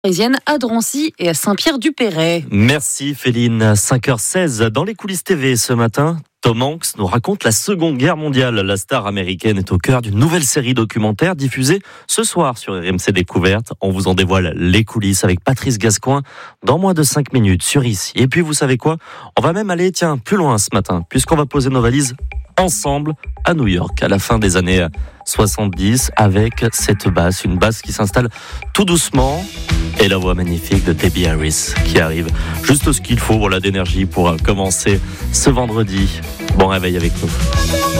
Parisienne à Drancy et à Saint-Pierre-du-Perret. Merci Féline. 5h16 dans les coulisses TV ce matin. Tom Hanks nous raconte la Seconde Guerre mondiale. La star américaine est au cœur d'une nouvelle série documentaire diffusée ce soir sur RMC Découverte. On vous en dévoile les coulisses avec Patrice Gascoin dans moins de 5 minutes sur Ici. Et puis vous savez quoi ? On va même aller plus loin ce matin puisqu'on va poser nos valises ensemble à New York à la fin des années 70 avec cette basse, une basse qui s'installe tout doucement et la voix magnifique de Debbie Harris qui arrive juste ce qu'il faut d'énergie pour commencer ce vendredi. Bon réveil avec nous.